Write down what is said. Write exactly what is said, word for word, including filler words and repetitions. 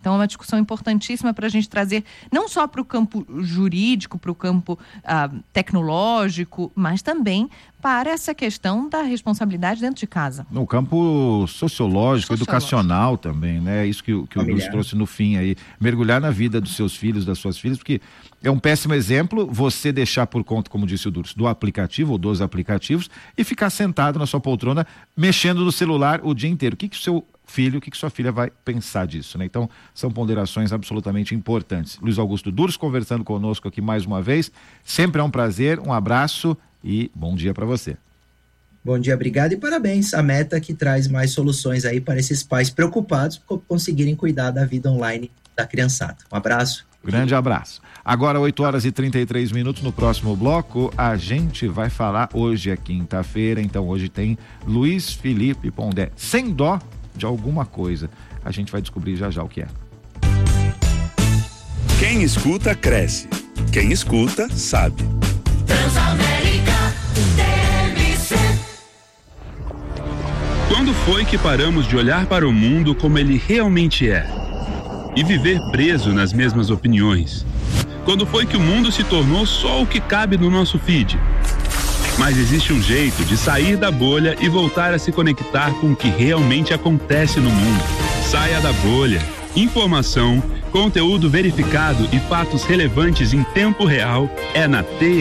Então é uma discussão importantíssima para a gente trazer não só para o campo jurídico, para o campo ah, tecnológico, mas também para essa questão da responsabilidade dentro de casa. No campo sociológico, sociológico. educacional também, né? Isso que, que o Lúcio trouxe no fim aí. Mergulhar na vida dos seus filhos, das suas filhas, porque é um péssimo exemplo você deixar por conta, como disse o Durso, do aplicativo ou dos aplicativos e ficar sentado na sua poltrona mexendo no celular o dia inteiro. O que que o seu filho, o que que sua filha vai pensar disso, né? Então, são ponderações absolutamente importantes. Luiz Augusto Durso conversando conosco aqui mais uma vez. Sempre é um prazer, um abraço e bom dia para você. Bom dia, obrigado e parabéns. A Meta que traz mais soluções aí para esses pais preocupados por conseguirem cuidar da vida online da criançada. Um abraço. Grande abraço. Agora, oito horas e trinta e três minutos. No próximo bloco, a gente vai falar. Hoje é quinta-feira, então hoje tem Luiz Felipe Pondé, sem dó de alguma coisa. A gente vai descobrir já já o que é. Quem escuta, cresce. Quem escuta, sabe. Transamérica T V C. Quando foi que paramos de olhar para o mundo como ele realmente é? E viver preso nas mesmas opiniões? Quando foi que o mundo se tornou só o que cabe no nosso feed? Mas existe um jeito de sair da bolha e voltar a se conectar com o que realmente acontece no mundo. Saia da bolha. Informação, conteúdo verificado e fatos relevantes em tempo real é na T